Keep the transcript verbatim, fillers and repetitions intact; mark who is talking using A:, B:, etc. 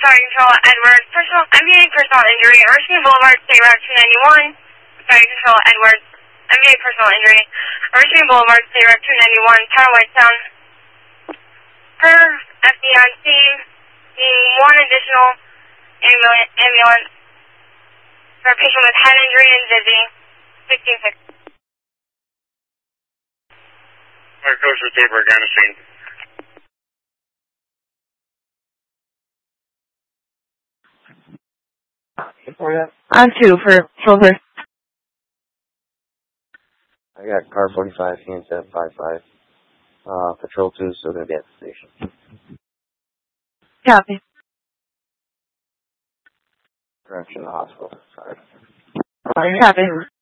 A: Sorry, Control, Edward. Personal, M V A personal injury, Erskine Boulevard, State Route two ninety-one. Sorry, Control, Edward. M V A personal injury, Erskine Boulevard, State Route two ninety-one, Tower Whitetown. Per F D I C, needing one additional ambulance, ambulance for a patient with head injury and dizzy. sixteen six.
B: Alright, Coach with Tabor, Afghanistan.
C: On two for Silver.
D: I got car forty-five, C N seven five five. Uh, patrol two, still gonna be at the station.
C: Copy.
D: Direction to the hospital. Sorry.
C: Copy.